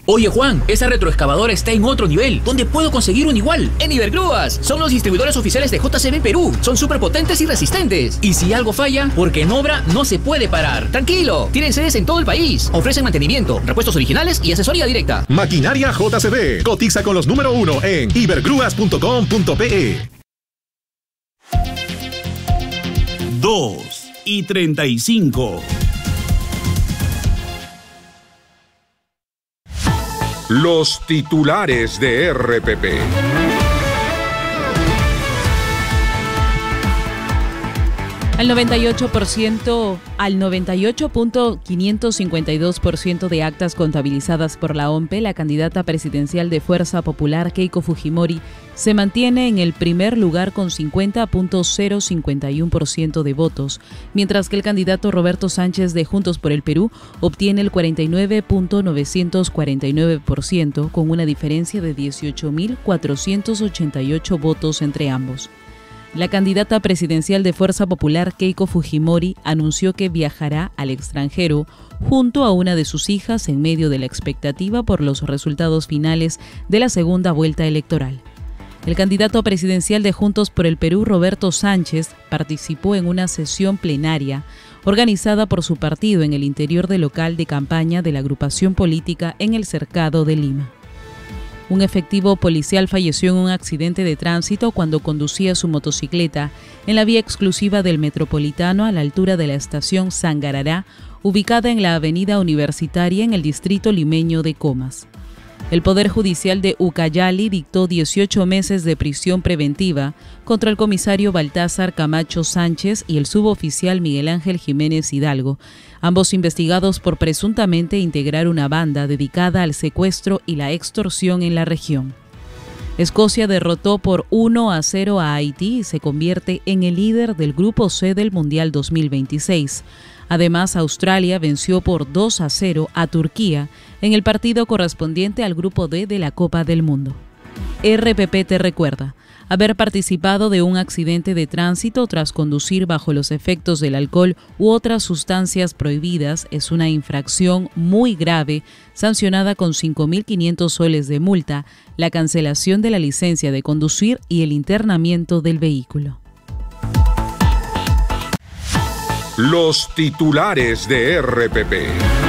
Oye Juan, esa retroexcavadora está en otro nivel. ¿Dónde puedo conseguir un igual? En Ibergrúas. Son los distribuidores oficiales de JCB Perú. Son súper potentes y resistentes. Y si algo falla, porque en obra no se puede parar. Tranquilo, tienen sedes en todo el país. Ofrecen mantenimiento, repuestos originales y asesoría directa. Maquinaria JCB. Cotiza con los número 1 en ibergrúas.com.pe. 2:35. Los titulares de RPP. Al 98.552% de actas contabilizadas por la OMPE, la candidata presidencial de Fuerza Popular, Keiko Fujimori, se mantiene en el primer lugar con 50.051% de votos, mientras que el candidato Roberto Sánchez de Juntos por el Perú obtiene el 49.949% con una diferencia de 18.488 votos entre ambos. La candidata presidencial de Fuerza Popular, Keiko Fujimori, anunció que viajará al extranjero junto a una de sus hijas en medio de la expectativa por los resultados finales de la segunda vuelta electoral. El candidato presidencial de Juntos por el Perú, Roberto Sánchez, participó en una sesión plenaria organizada por su partido en el interior del local de campaña de la agrupación política en el Cercado de Lima. Un efectivo policial falleció en un accidente de tránsito cuando conducía su motocicleta en la vía exclusiva del Metropolitano a la altura de la estación Sangarará, ubicada en la avenida Universitaria en el distrito limeño de Comas. El Poder Judicial de Ucayali dictó 18 meses de prisión preventiva contra el comisario Baltázar Camacho Sánchez y el suboficial Miguel Ángel Jiménez Hidalgo, ambos investigados por presuntamente integrar una banda dedicada al secuestro y la extorsión en la región. Escocia derrotó por 1-0 a Haití y se convierte en el líder del Grupo C del Mundial 2026. Además, Australia venció por 2-0 a Turquía en el partido correspondiente al Grupo D de la Copa del Mundo. RPP te recuerda haber participado de un accidente de tránsito tras conducir bajo los efectos del alcohol u otras sustancias prohibidas es una infracción muy grave, sancionada con 5.500 soles de multa, la cancelación de la licencia de conducir y el internamiento del vehículo. Los titulares de RPP.